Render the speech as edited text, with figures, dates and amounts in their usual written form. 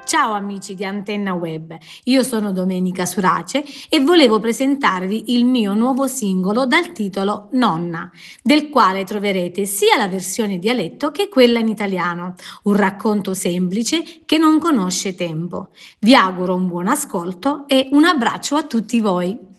Ciao amici di Antenna Web, io sono Domenica Surace e volevo presentarvi il mio nuovo singolo dal titolo Nonna, del quale troverete sia la versione dialetto che quella in italiano, un racconto semplice che non conosce tempo. Vi auguro un buon ascolto e un abbraccio a tutti voi.